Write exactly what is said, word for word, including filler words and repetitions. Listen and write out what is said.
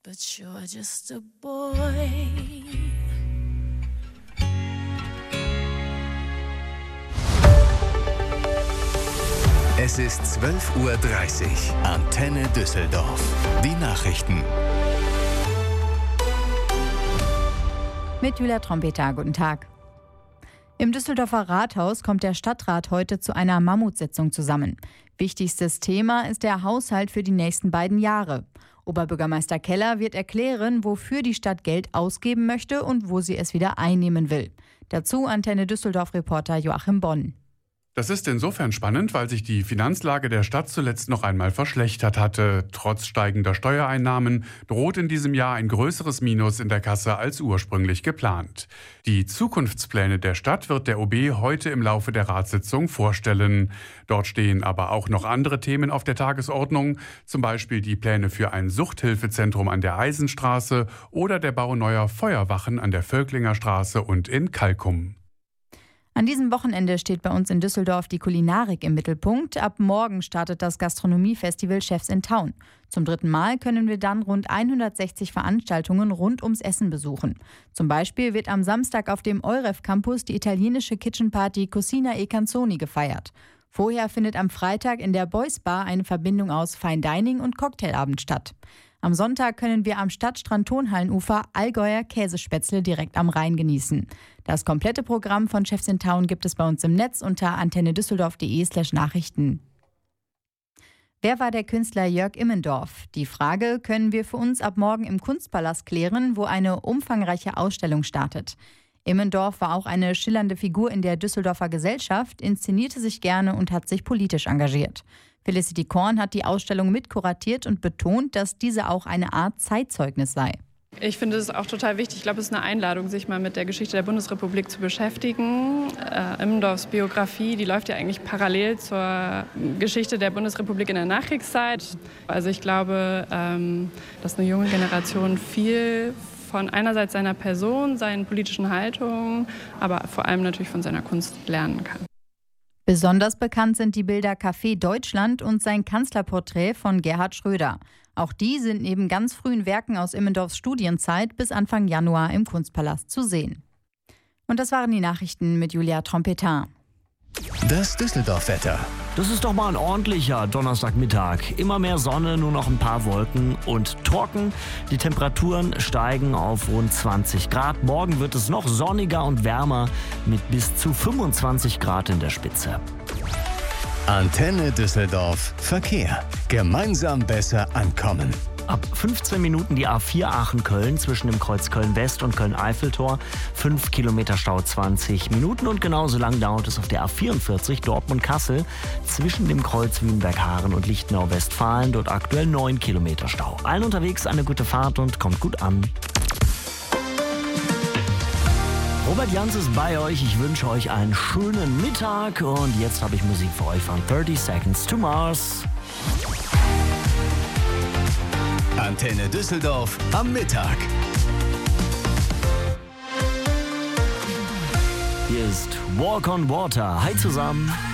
but you're just a boy. Es ist zwölf Uhr dreißig. Antenne Düsseldorf. Die Nachrichten. Mit Julia Trompeter, guten Tag. Im Düsseldorfer Rathaus kommt der Stadtrat heute zu einer Mammutsitzung zusammen. Wichtigstes Thema ist der Haushalt für die nächsten beiden Jahre. Oberbürgermeister Keller wird erklären, wofür die Stadt Geld ausgeben möchte und wo sie es wieder einnehmen will. Dazu Antenne Düsseldorf-Reporter Joachim Bonn. Das ist insofern spannend, weil sich die Finanzlage der Stadt zuletzt noch einmal verschlechtert hatte. Trotz steigender Steuereinnahmen droht in diesem Jahr ein größeres Minus in der Kasse als ursprünglich geplant. Die Zukunftspläne der Stadt wird der O B heute im Laufe der Ratssitzung vorstellen. Dort stehen aber auch noch andere Themen auf der Tagesordnung, zum Beispiel die Pläne für ein Suchthilfezentrum an der Eisenstraße oder der Bau neuer Feuerwachen an der Völklinger Straße und in Kalkum. An diesem Wochenende steht bei uns in Düsseldorf die Kulinarik im Mittelpunkt. Ab morgen startet das Gastronomiefestival Chefs in Town. Zum dritten Mal können wir dann rund hundertsechzig Veranstaltungen rund ums Essen besuchen. Zum Beispiel wird am Samstag auf dem Euref Campus die italienische Kitchenparty Cucina e Canzoni gefeiert. Vorher findet am Freitag in der Boys Bar eine Verbindung aus Fine Dining und Cocktailabend statt. Am Sonntag können wir am Stadtstrand-Tonhallenufer Allgäuer Käsespätzle direkt am Rhein genießen. Das komplette Programm von Chefs in Town gibt es bei uns im Netz unter antennedüsseldorf.de slash Nachrichten. Wer war der Künstler Jörg Immendorf? Die Frage können wir für uns ab morgen im Kunstpalast klären, wo eine umfangreiche Ausstellung startet. Immendorf war auch eine schillernde Figur in der Düsseldorfer Gesellschaft, inszenierte sich gerne und hat sich politisch engagiert. Felicity Korn hat die Ausstellung mitkuratiert und betont, dass diese auch eine Art Zeitzeugnis sei. Ich finde es auch total wichtig. Ich glaube, es ist eine Einladung, sich mal mit der Geschichte der Bundesrepublik zu beschäftigen. Äh, Immendorfs Biografie, die läuft ja eigentlich parallel zur Geschichte der Bundesrepublik in der Nachkriegszeit. Also ich glaube, ähm, dass eine junge Generation viel von einerseits seiner Person, seinen politischen Haltungen, aber vor allem natürlich von seiner Kunst lernen kann. Besonders bekannt sind die Bilder Café Deutschland und sein Kanzlerporträt von Gerhard Schröder. Auch die sind neben ganz frühen Werken aus Immendorfs Studienzeit bis Anfang Januar im Kunstpalast zu sehen. Und das waren die Nachrichten mit Julia Trompeter. Das Düsseldorf-Wetter. Das ist doch mal ein ordentlicher Donnerstagmittag. Immer mehr Sonne, nur noch ein paar Wolken und trocken. Die Temperaturen steigen auf rund zwanzig Grad. Morgen wird es noch sonniger und wärmer mit bis zu fünfundzwanzig Grad in der Spitze. Antenne Düsseldorf Verkehr. Gemeinsam besser ankommen. Ab fünfzehn Minuten die A vier Aachen-Köln zwischen dem Kreuz Köln-West und Köln-Eiffeltor. fünf Kilometer Stau, zwanzig Minuten. Und genauso lang dauert es auf der A vierundvierzig Dortmund-Kassel zwischen dem Kreuz Wünnberg-Haaren und Lichtenau-Westfalen. Dort aktuell neun Kilometer Stau. Allen unterwegs eine gute Fahrt und kommt gut an. Robert Jans ist bei euch. Ich wünsche euch einen schönen Mittag. Und jetzt habe ich Musik für euch von thirty Seconds to Mars. Antenne Düsseldorf am Mittag. Hier ist Walk on Water. Hi zusammen.